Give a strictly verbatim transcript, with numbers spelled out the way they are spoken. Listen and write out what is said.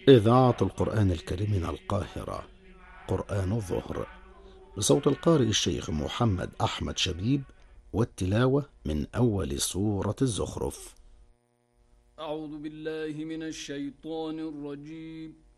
إذاعة القرآن الكريم من القاهرة. قرآن الظهر بصوت القارئ الشيخ محمد أحمد شبيب، والتلاوة من أول سورة الزخرف. أعوذ بالله من الشيطان الرجيم.